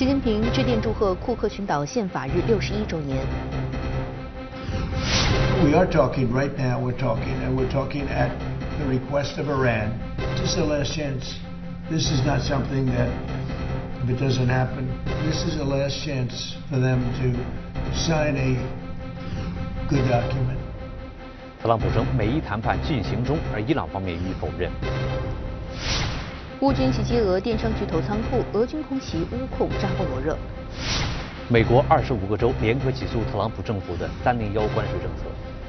习近平致电祝贺库克群岛宪法日61周年。 We are talking right now. We're talking at the request of Iran. This is the last chance. This is not something that, if it doesn't happen, this is the last chance for them to sign a good document. 特朗普称美伊谈判进行中，而伊朗方面予以否认。 乌军袭击俄电商巨头仓库，俄军空袭乌控扎波罗热。 美国25个州联合起诉特朗普政府的301关税政策。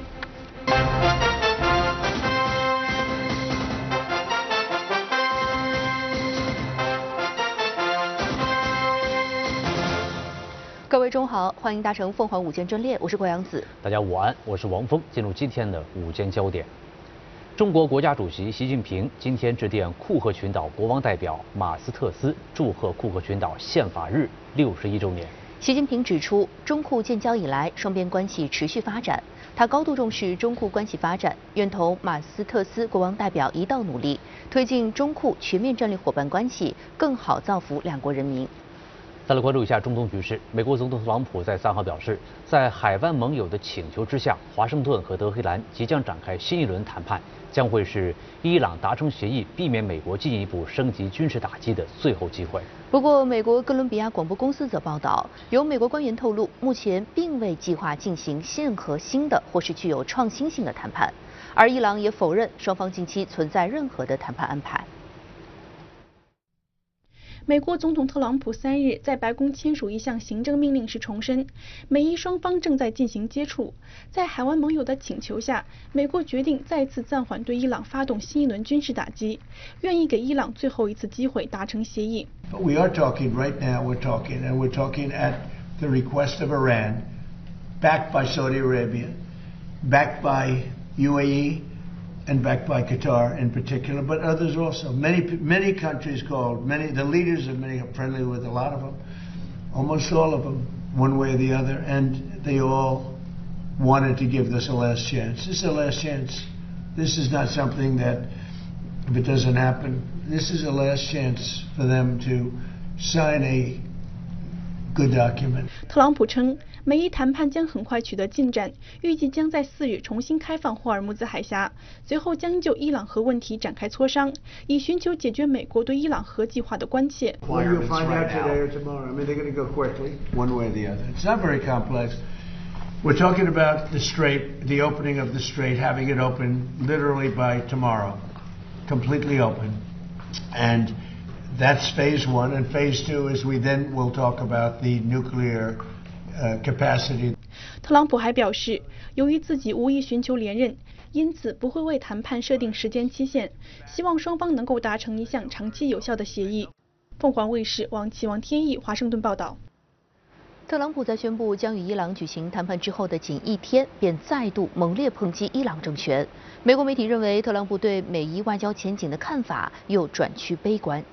各位中午好，欢迎搭乘凤凰午间专列，我是郭阳子。 大家午安，我是王峰。进入今天的午间焦点。中国国家主席习近平今天致电库克群岛国王代表马斯特斯，祝贺库克群岛宪法日61周年。 习近平指出，中库建交以来，双边关系持续发展。他高度重视中库关系发展，愿同马斯特斯国王代表一道努力，推进中库全面战略伙伴关系，更好造福两国人民。 再来关注一下中东局势。美国总统特朗普在3号表示，在海湾盟友的请求之下，华盛顿和德黑兰即将展开新一轮谈判，将会是伊朗达成协议，避免美国进一步升级军事打击的最后机会。 不过，美国哥伦比亚广播公司则报道，有美国官员透露，目前并未计划进行任何新的或是具有创新性的谈判，而伊朗也否认双方近期存在任何的谈判安排。 美国总统特朗普3日在白宫签署一项行政命令时重申，美伊双方正在进行接触，在海湾盟友的请求下，美国决定再次暂缓对伊朗发动新一轮军事打击，愿意给伊朗最后一次机会达成协议。 We are talking right now. We're talking at the request of Iran, backed by Saudi Arabia, backed by UAE. And backed by Qatar in particular, but others also. Many countries called, the leaders of many are friendly with a lot of them, almost all of them, one way or the other, and they all wanted to give this a last chance. This is a last chance. This is not something that, if it doesn't happen, this is a last chance for them to sign a good document. 特朗普称，美伊谈判将很快取得进展，预计将在4日重新开放霍尔木兹海峡，随后将就伊朗核问题展开磋商，以寻求解决美国对伊朗核计划的关切。 Well, you'll find out today or tomorrow. I mean, they're going to go quickly, one way or the other. It's not very complex. We're talking about the strait, the opening of the strait, having it open literally by tomorrow, completely open, and that's phase 1, and phase 2 is we then will talk about the nuclear capacity. 特朗普还表示，由于自己无意寻求连任，因此不会为谈判设定时间期限，希望双方能够达成一项长期有效的协议。凤凰卫视王天意华盛顿报道。 特朗普在宣布将与伊朗举行谈判之后的仅1天，便再度猛烈抨击伊朗政权。美国媒体认为，特朗普对美伊外交前景的看法又转趋悲观。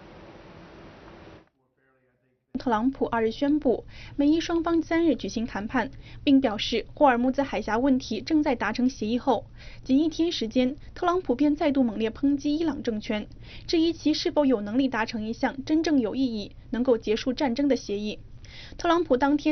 特朗普2日宣布，美伊双方3日举行谈判，并表示霍尔木兹海峡问题正在达成协议后，仅1天时间，特朗普便再度猛烈抨击伊朗政权，质疑其是否有能力达成一项真正有意义、能够结束战争的协议。特朗普当天